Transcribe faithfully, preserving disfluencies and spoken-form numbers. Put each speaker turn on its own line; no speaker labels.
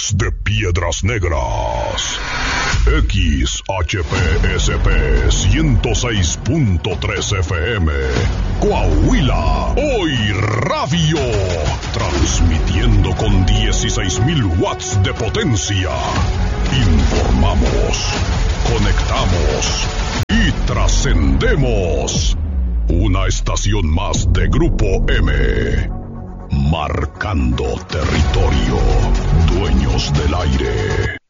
Desde Piedras Negras, X H P S P ciento seis punto tres F M, Coahuila, Hoy Radio, transmitiendo con dieciséis mil watts de potencia. Informamos, conectamos y trascendemos. Una estación más de Grupo M, marcando territorio, dueños del aire.